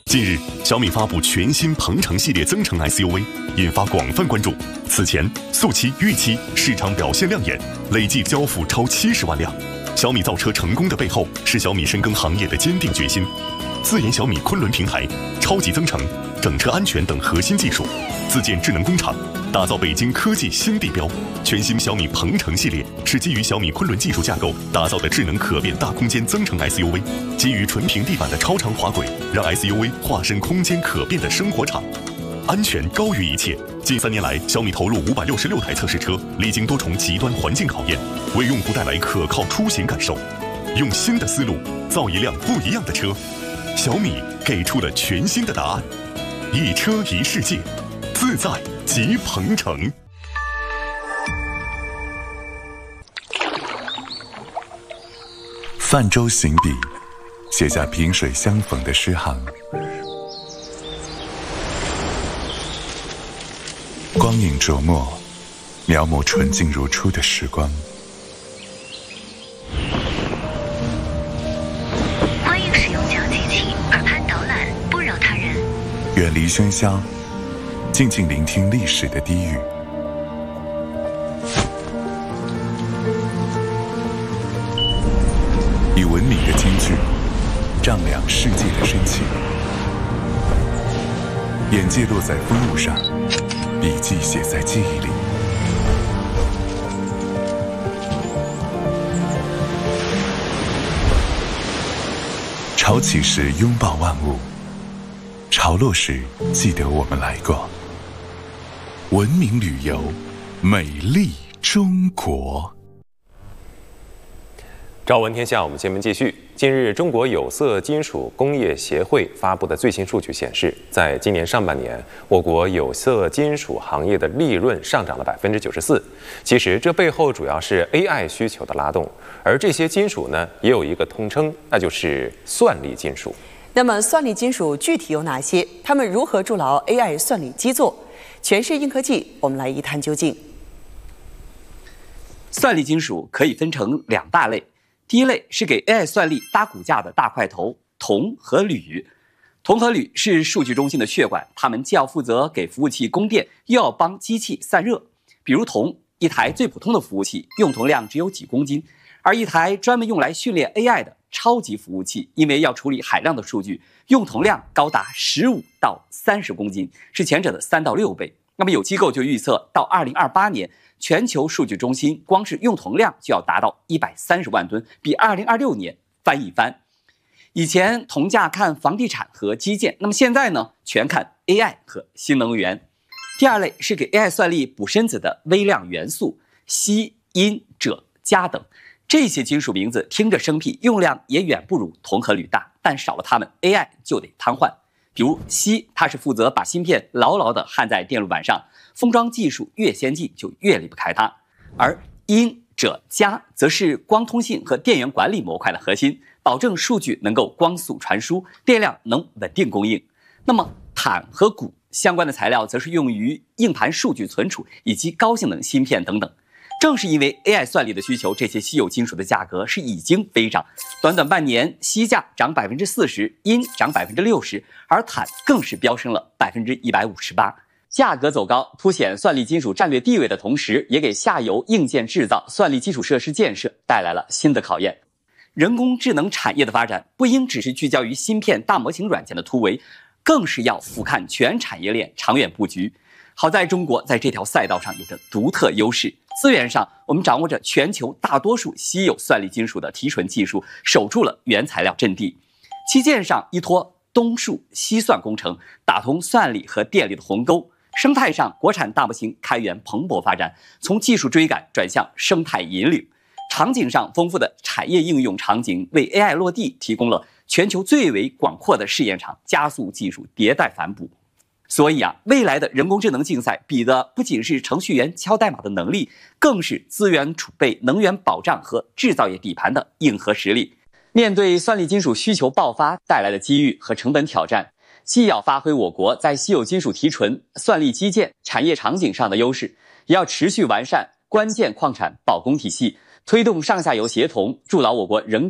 近日，小米发布全新鹏程系列增程 SUV， 引发广泛关注。此前，速七、预期市场表现亮眼，累计交付超70万辆。小米造车成功的背后，是小米深耕行业的坚定决心。自研小米昆仑平台、超级增程、整车安全等核心技术，自建智能工厂，打造北京科技新地标。全新小米鹏程系列是基于小米昆仑技术架构打造的智能可变大空间增程 SUV， 基于纯平地板的超长滑轨，让 SUV 化身空间可变的生活场。安全高于一切。近3年来，小米投入566台测试车，历经多重极端环境考验，为用户带来可靠出行感受。用新的思路造一辆不一样的车，小米给出了全新的答案：一车一世界，自在即鹏程。 泛舟行笔，写下萍水相逢的诗行。光影琢磨，描摹纯净如初的时光。 欢迎使用小机器，耳畔导览，不扰他人。 远离喧嚣，静静聆听历史的低语。以文明的金句丈量世界的深情，眼界落在风物上，笔记写在记忆里。潮起时拥抱万物，潮落时记得我们来过。文明旅游，美丽中国。 朝闻天下，我们新闻继续。近日，中国有色金属工业协会发布的最新数据显示，在今年上半年，我国有色金属行业的利润上涨了94%。其实，这背后主要是 AI 需求的拉动，而这些金属呢，也有一个通称，那就是算力金属。 那么，算力金属具体有哪些？它们如何筑牢 AI 算力基座？全是硬科技，我们来一探究竟。 算力金属可以分成2大类。第一类是给 AI 算力搭骨架的大块头，铜和铝。铜和铝是数据中心的血管，它们既要负责给服务器供电，又要帮机器散热。比如铜，一台最普通的服务器用铜量只有几公斤，而一台专门用来训练 AI 的超级服务器，因为要处理海量的数据，用铜量高达15到30公斤，是前者的3到6倍。那么有机构就预测，到2028年，全球数据中心光是用铜量就要达到130万吨，比2026年翻一番。以前铜价看房地产和基建，那么现在呢，全看 AI 和新能源。第二类是给 AI 算力补身子的微量元素，锡、铟、锗、镓等。这些金属名字听着生僻，用量也远不如铜和铝大，但少了它们 AI 就得瘫痪。比如锡，它是负责把芯片牢牢地焊在电路板上，封装技术越先进就越离不开它。而铟、锗、镓则是光通信和电源管理模块的核心，保证数据能够光速传输，电量能稳定供应。那么钽和钴相关的材料则是用于硬盘数据存储以及高性能芯片等等。正是因为 AI 算力的需求，这些稀有金属的价格是已经飞涨。短短半年，锡价涨40%，铟涨60%，而钽更是飙升了158%。价格走高，凸显算力金属战略地位的同时，也给下游硬件制造、算力基础设施建设带来了新的考验。人工智能产业的发展不应只是聚焦于芯片、大模型软件的突围，更是要俯瞰全产业链，长远布局。好在中国在这条赛道上有着独特优势，资源上我们掌握着全球大多数稀有算力金属的提纯技术，守住了原材料阵地；基建上依托东数西算工程，打通算力和电力的鸿沟；生态上国产大模型开源蓬勃发展，从技术追赶转向生态引领；场景上丰富的产业应用场景为 AI 落地提供了全球最为广阔的试验场，加速技术迭代反哺。所以未来的人工智能竞赛比的不仅是程序员敲代码的能力，更是资源储备、能源保障和制造业底盘的硬核实力。面对算力金属需求爆发带来的机遇和成本挑战，既要发挥我国在稀有金属提纯、算力基建产业场景上的优势，也要持续完善关键矿产保供体系，推动上下游协同，筑牢我国人